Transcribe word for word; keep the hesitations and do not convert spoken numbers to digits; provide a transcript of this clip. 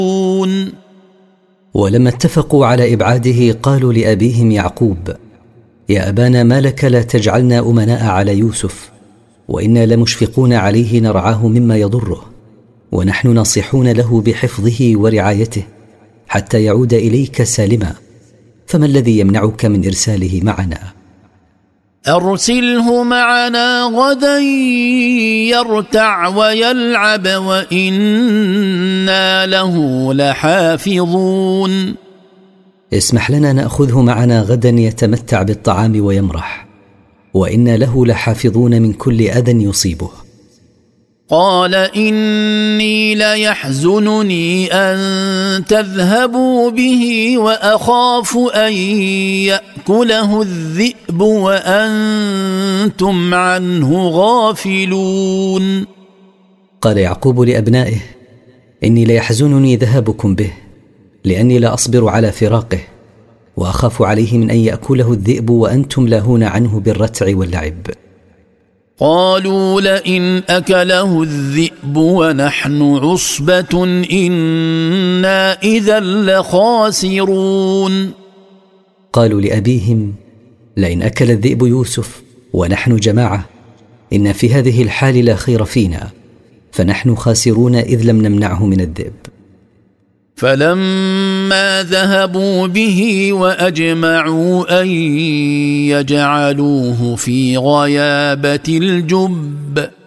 ولما اتفقوا على إبعاده قالوا لأبيهم يعقوب: يا أبانا ما لك لا تجعلنا أمناء على يوسف، وإنا لمشفقون عليه نرعاه مما يضره، ونحن ناصحون له بحفظه ورعايته حتى يعود إليك سالما، فما الذي يمنعك من إرساله معنا؟ أرسله معنا غدا يرتع ويلعب وإنا له لحافظون. اسمح لنا نأخذه معنا غدا يتمتع بالطعام ويمرح، وإنا له لحافظون من كل أذى يصيبه. قال إني ليحزنني أن تذهبوا به وأخاف أن يأكله الذئب وأنتم عنه غافلون. قال يعقوب لأبنائه: إني ليحزنني ذهابكم به، لأني لا أصبر على فراقه، وأخاف عليه من أن يأكله الذئب وأنتم لاهون عنه بالرتع واللعب. قالوا لئن أكله الذئب ونحن عصبة إنا إذا لخاسرون. قالوا لأبيهم: لئن أكل الذئب يوسف ونحن جماعة إن في هذه الحال لا خير فينا، فنحن خاسرون إذ لم نمنعه من الذئب. فلما ذهبوا به وأجمعوا أن يجعلوه في غيابة الجب